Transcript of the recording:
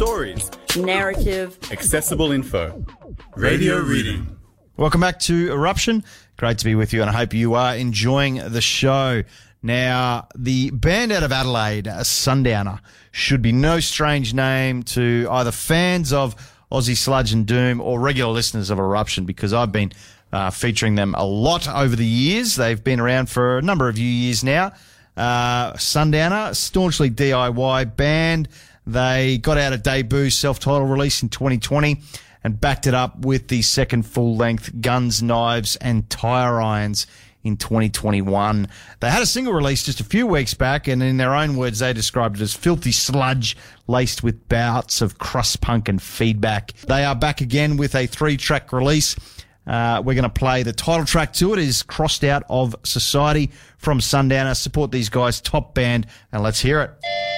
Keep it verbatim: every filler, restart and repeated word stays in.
Stories. Narrative. Accessible info. Radio Reading. Welcome back to Eruption. Great to be with you, and I hope you are enjoying the show. Now, the band out of Adelaide, Sundowner, should be no strange name to either fans of Aussie Sludge and Doom or regular listeners of Eruption, because I've been uh, featuring them a lot over the years. They've been around for a number of years now. Uh, Sundowner, staunchly D I Y band. They got out a debut self-titled release in twenty twenty and backed it up with the second full-length Guns, Knives and Tire Irons in twenty twenty-one. They had a single release just a few weeks back, and in their own words, they described it as filthy sludge laced with bouts of crust punk and feedback. They are back again with a three-track release. Uh, we're going to play the title track to it. It is Crossed Out of Society from Sundowner. Support these guys, top band, and let's hear it.